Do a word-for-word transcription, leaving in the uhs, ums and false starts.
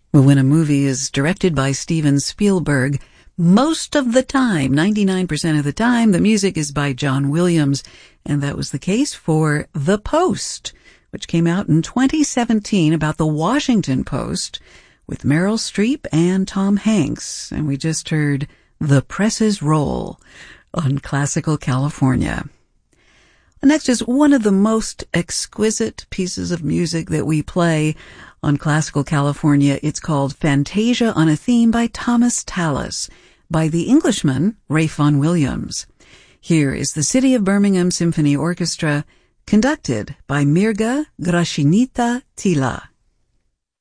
When a movie is directed by Steven Spielberg, most of the time, ninety-nine percent of the time, the music is by John Williams, and that was the case for The Post, which came out in twenty seventeen about the Washington Post with Meryl Streep and Tom Hanks, and we just heard The Presses Roll on Classical California. Next is one of the most exquisite pieces of music that we play on Classical California. It's called Fantasia on a Theme by Thomas Tallis, by the Englishman Ralph Vaughan Williams. Here is the City of Birmingham Symphony Orchestra, conducted by Mirga Grashinita Tila.